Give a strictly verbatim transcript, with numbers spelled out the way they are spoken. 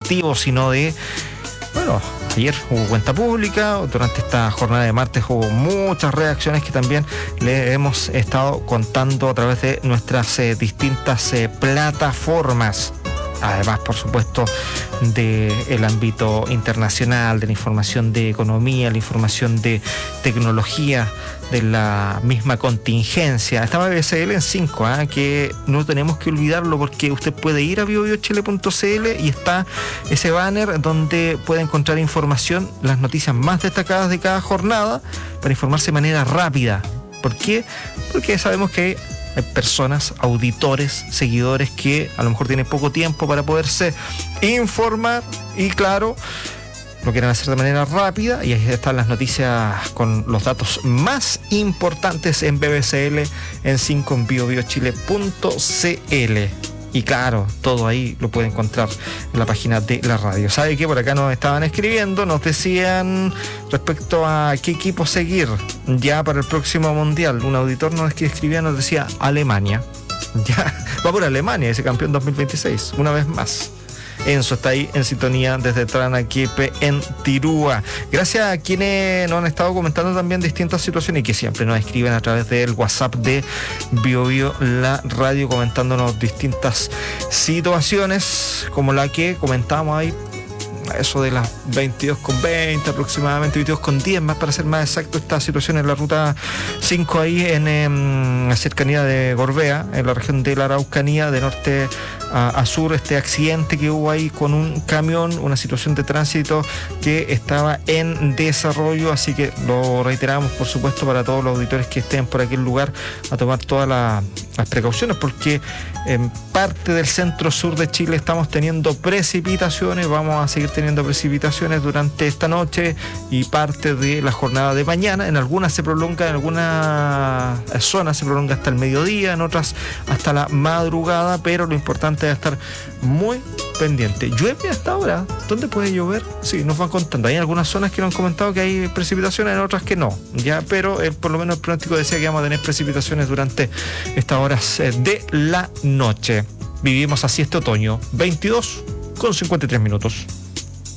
deportivo, sino de, bueno, ayer hubo cuenta pública, durante esta jornada de martes hubo muchas reacciones que también le hemos estado contando a través de nuestras eh, distintas eh, plataformas. Además, por supuesto, del ámbito internacional, de la información de economía, la información de tecnología, de la misma contingencia. Estaba B B C L en cinco, ¿eh? Que no tenemos que olvidarlo, porque usted puede ir a bio bio chile punto c l y está ese banner donde puede encontrar información, las noticias más destacadas de cada jornada, para informarse de manera rápida. ¿Por qué? Porque sabemos que hay personas, auditores, seguidores que a lo mejor tienen poco tiempo para poderse informar y, claro, lo quieren hacer de manera rápida, y ahí están las noticias con los datos más importantes en B B C L en cinco en bio bio chile punto c l. Y claro, todo ahí lo puede encontrar en la página de la radio. ¿Sabe qué? Por acá nos estaban escribiendo, nos decían respecto a qué equipo seguir ya para el próximo Mundial. Un auditor nos escribía, nos decía Alemania. Ya va por Alemania, ese campeón dos mil veintiséis, una vez más. Enzo está ahí en sintonía desde Tranaquepe, en Tirúa. Gracias a quienes nos han estado comentando también distintas situaciones y que siempre nos escriben a través del WhatsApp de Bio Bio la radio, comentándonos distintas situaciones, como la que comentábamos ahí, eso de las veintidós con veinte aproximadamente, veintidós con diez más para ser más exacto, esta situación en la ruta cinco ahí en, en la cercanía de Gorbea, en la región de la Araucanía, de norte a, a sur, este accidente que hubo ahí con un camión, una situación de tránsito que estaba en desarrollo, así que lo reiteramos, por supuesto, para todos los auditores que estén por aquel lugar, a tomar todas la, las precauciones, porque en parte del centro sur de Chile estamos teniendo precipitaciones, vamos a seguir teniendo precipitaciones durante esta noche y parte de la jornada de mañana. En algunas se prolonga, en algunas zonas se prolonga hasta el mediodía, en otras hasta la madrugada, pero lo importante es estar muy pendiente. ¿Llueve hasta ahora? ¿Dónde puede llover? Sí, nos van contando. Hay algunas zonas que nos han comentado que hay precipitaciones, en otras que no, ya, pero eh, por lo menos el pronóstico decía que vamos a tener precipitaciones durante estas horas eh, de la noche. Vivimos así este otoño, veintidós con cincuenta y tres minutos.